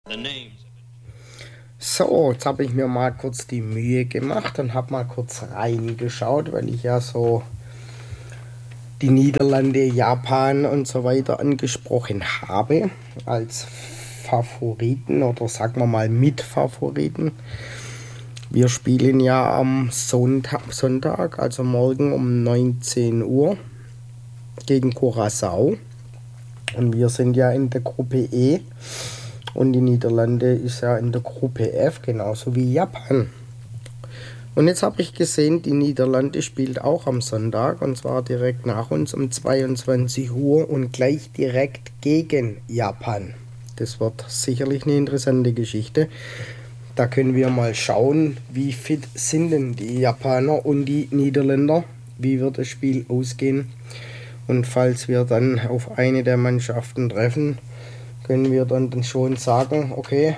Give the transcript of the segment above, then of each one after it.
So, jetzt habe ich mir mal kurz die Mühe gemacht und habe mal kurz reingeschaut, weil ich ja so die Niederlande, Japan und so weiter angesprochen habe als Favoriten oder sagen wir mal Mitfavoriten. Wir spielen ja am Sonntag, also morgen um 19 Uhr gegen Curaçao. Und wir sind ja in der Gruppe E und die Niederlande ist ja in der Gruppe F, genauso wie Japan. Und jetzt habe ich gesehen, die Niederlande spielt auch am Sonntag und zwar direkt nach uns um 22 Uhr und gleich direkt gegen Japan. Das wird sicherlich eine interessante Geschichte. Da können wir mal schauen, wie fit sind denn die Japaner und die Niederländer, wie wird das Spiel ausgehen. Und falls wir dann auf eine der Mannschaften treffen, können wir dann schon sagen, okay,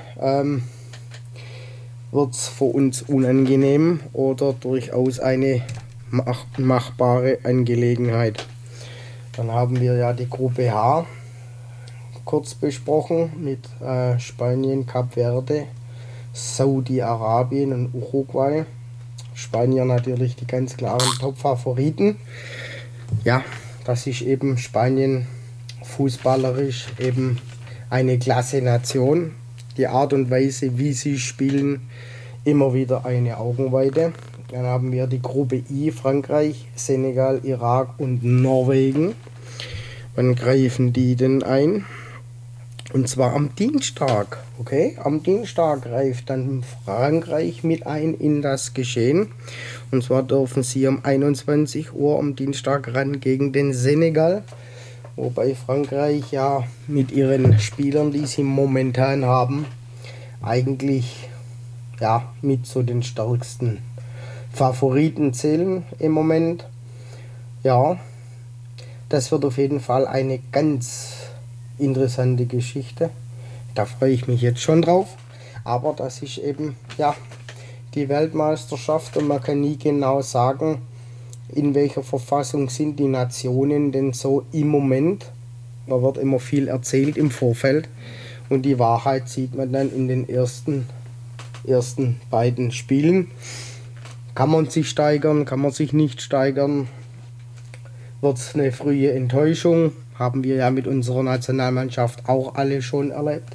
wird es für uns unangenehm oder durchaus eine machbare Angelegenheit. Dann haben wir ja die Gruppe H kurz besprochen mit Spanien, Kap Verde, Saudi-Arabien und Uruguay. Spanier natürlich die ganz klaren Top-Favoriten. Ja, das ist eben Spanien fußballerisch eben eine klasse Nation. Die Art und Weise, wie sie spielen, immer wieder eine Augenweide. Dann haben wir die Gruppe I, Frankreich, Senegal, Irak und Norwegen. Wann greifen die denn ein? Und zwar am Dienstag, okay? Am Dienstag greift dann Frankreich mit ein in das Geschehen. Und zwar dürfen sie um 21 Uhr am Dienstag ran gegen den Senegal. Wobei Frankreich ja mit ihren Spielern, die sie momentan haben, eigentlich ja mit zu den stärksten Favoriten zählen im Moment. Ja, das wird auf jeden Fall eine ganz interessante Geschichte. Da freue ich mich jetzt schon drauf. Aber das ist eben ja die Weltmeisterschaft und man kann nie genau sagen, in welcher Verfassung sind die Nationen denn so im Moment. Da wird immer viel erzählt im Vorfeld und die Wahrheit sieht man dann in den ersten beiden Spielen. Kann man sich steigern, kann man sich nicht steigern? Wird es eine frühe Enttäuschung? Haben wir ja mit unserer Nationalmannschaft auch alle schon erlebt.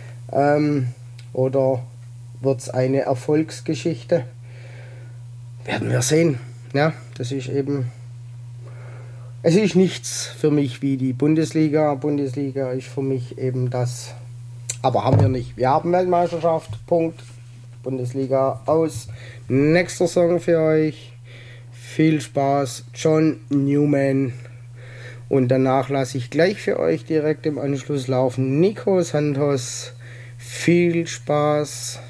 Oder wird es eine Erfolgsgeschichte? Werden wir sehen. Ja, das ist eben. Es ist nichts für mich wie die Bundesliga. Bundesliga ist für mich eben das. Aber haben wir nicht. Wir haben Weltmeisterschaft. Punkt. Bundesliga aus. Nächster Song für euch. Viel Spaß. John Newman. Und danach lasse ich gleich für euch direkt im Anschluss laufen Nico Santos. Viel Spaß.